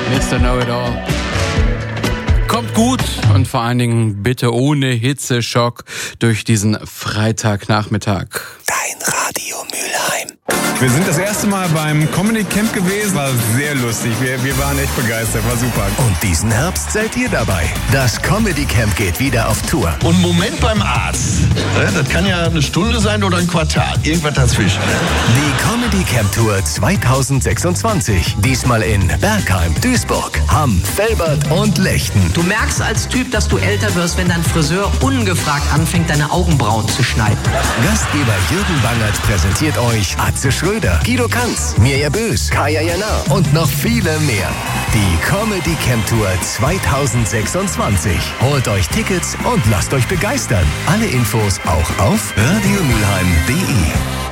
Mr. Know-It-All. Kommt gut und vor allen Dingen bitte ohne Hitzeschock durch diesen Freitagnachmittag. Dein Radio Mülheim. Wir sind das erste Mal beim Comedy Camp gewesen. War sehr lustig. Wir waren echt begeistert. War super. Und diesen Herbst seid ihr dabei. Das Comedy Camp geht wieder auf Tour. Und Moment beim Arzt. Das kann ja eine Stunde sein oder ein Quartal. Irgendwas dazwischen. Die Comedy Camp Tour 2026. Diesmal in Bergheim, Duisburg, Hamm, Velbert und Lechten. Du merkst als Typ, dass du älter wirst, wenn dein Friseur ungefragt anfängt, deine Augenbrauen zu schneiden. Gastgeber Jürgen Bangert präsentiert euch Atze Schröder, Guido Kanz, Mirja Bös, Kaya Jana und noch viele mehr. Die Comedy Camp Tour 2026. Holt euch Tickets und lasst euch begeistern. Alle Infos auch auf radiomülheim.de.